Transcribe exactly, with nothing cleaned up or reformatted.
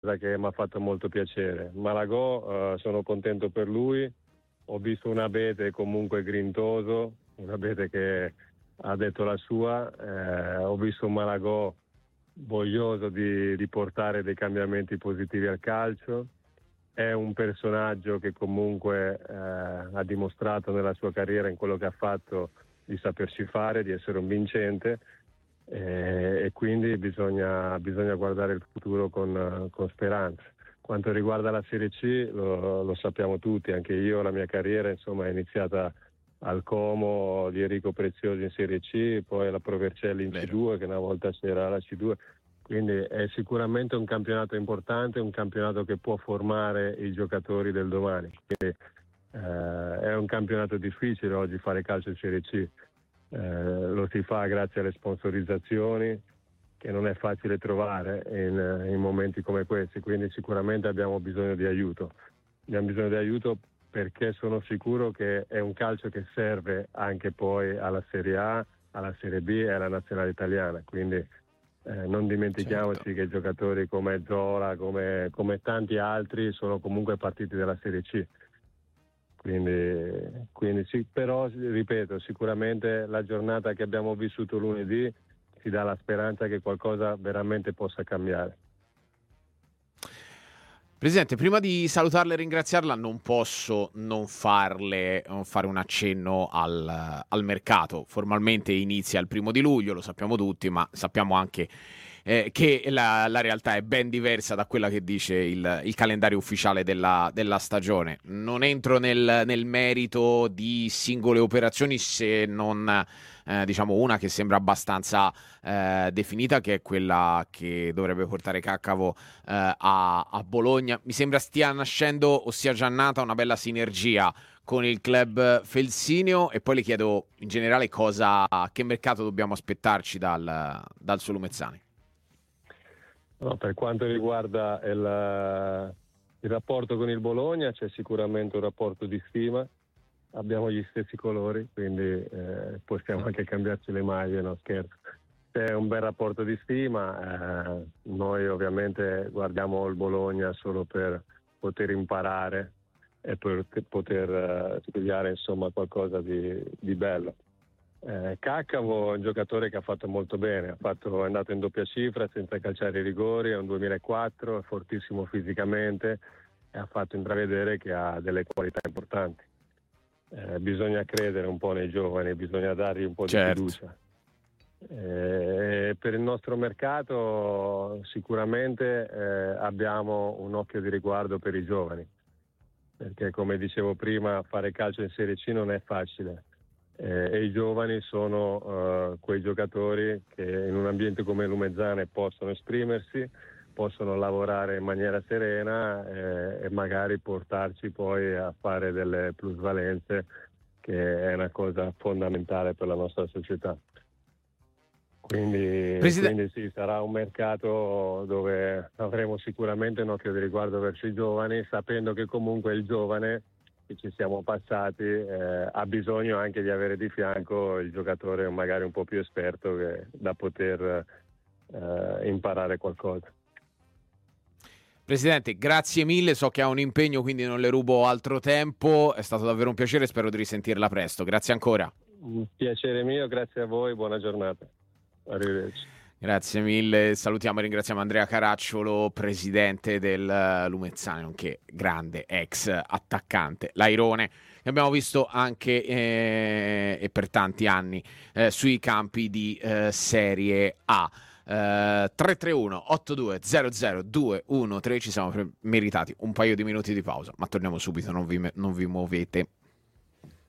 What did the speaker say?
cosa che mi ha fatto molto piacere. Malagò, eh, sono contento per lui, ho visto un Abete comunque grintoso, un Abete che ha detto la sua, eh, ho visto un Malagò voglioso di, di portare dei cambiamenti positivi al calcio. È un personaggio che comunque eh, ha dimostrato nella sua carriera, in quello che ha fatto, di saperci fare, di essere un vincente, eh, e quindi bisogna, bisogna guardare il futuro con, con speranza. Quanto riguarda la Serie C, lo, lo sappiamo tutti, anche io, la mia carriera insomma è iniziata al Como di Enrico Preziosi in Serie C, poi la Pro Vercelli in Vero. C due, che una volta c'era la C due. Quindi è sicuramente un campionato importante, un campionato che può formare i giocatori del domani. Quindi, eh, è un campionato difficile oggi fare calcio in Serie C. Eh, lo si fa grazie alle sponsorizzazioni, che non è facile trovare in, in momenti come questi. Quindi sicuramente abbiamo bisogno di aiuto. Abbiamo bisogno di aiuto perché sono sicuro che è un calcio che serve anche poi alla Serie A, alla Serie B e alla nazionale italiana. Quindi Eh, non dimentichiamoci Certo. che giocatori come Zola, come, come tanti altri, sono comunque partiti dalla Serie C. Quindi, quindi sì, però ripeto, sicuramente la giornata che abbiamo vissuto lunedì ci dà la speranza che qualcosa veramente possa cambiare. Presidente, prima di salutarla e ringraziarla non posso non farle non fare un accenno al, al mercato. Formalmente inizia il primo di luglio, lo sappiamo tutti, ma sappiamo anche eh, che la, la realtà è ben diversa da quella che dice il, il calendario ufficiale della, della stagione. Non entro nel, nel merito di singole operazioni, se non eh, diciamo una che sembra abbastanza eh, definita, che è quella che dovrebbe portare Caccavo eh, a, a Bologna. Mi sembra stia nascendo o sia già nata una bella sinergia con il club Felsineo, e poi le chiedo in generale cosa, che mercato dobbiamo aspettarci dal, dal Solumezzani. No, per quanto riguarda il, il rapporto con il Bologna, c'è sicuramente un rapporto di stima, abbiamo gli stessi colori, quindi eh, possiamo anche cambiarci le maglie, no scherzo. C'è un bel rapporto di stima, eh, noi ovviamente guardiamo il Bologna solo per poter imparare e per poter eh, studiare insomma qualcosa di, di bello. Eh, Caccavo è un giocatore che ha fatto molto bene, ha fatto, è andato in doppia cifra senza calciare i rigori, è un duemilaquattro, è fortissimo fisicamente e ha fatto intravedere che ha delle qualità importanti. Eh, bisogna credere un po' nei giovani, bisogna dargli un po' Certo. di fiducia. Eh, per il nostro mercato sicuramente eh, abbiamo un occhio di riguardo per i giovani, perché come dicevo prima fare calcio in Serie C non è facile. Eh, e i giovani sono uh, quei giocatori che in un ambiente come Lumezzane possono esprimersi, possono lavorare in maniera serena eh, e magari portarci poi a fare delle plusvalenze, che è una cosa fondamentale per la nostra società. Quindi, Preside- quindi sì, sarà un mercato dove avremo sicuramente un occhio di riguardo verso i giovani, sapendo che comunque il giovane che ci siamo passati eh, ha bisogno anche di avere di fianco il giocatore magari un po' più esperto, che, da poter eh, imparare qualcosa. Presidente, grazie mille, so che ha un impegno, quindi non le rubo altro tempo, è stato davvero un piacere, spero di risentirla presto. Grazie ancora. Un piacere mio, grazie a voi, buona giornata. Arrivederci. Grazie mille, salutiamo e ringraziamo Andrea Caracciolo, presidente del Lumezzane, nonché grande ex attaccante, l'airone, che abbiamo visto anche eh, e per tanti anni eh, sui campi di eh, Serie A. Uh, tre tre uno otto due zero zero due uno tre, ci siamo meritati un paio di minuti di pausa, ma torniamo subito, non vi, non vi muovete.